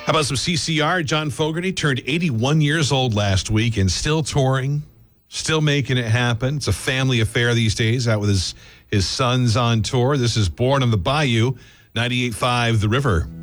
How about some CCR? John Fogerty turned 81 years old last week and still touring, still making it happen. It's a family affair these days, out with his sons on tour. This is Born on the Bayou, 98.5 The River.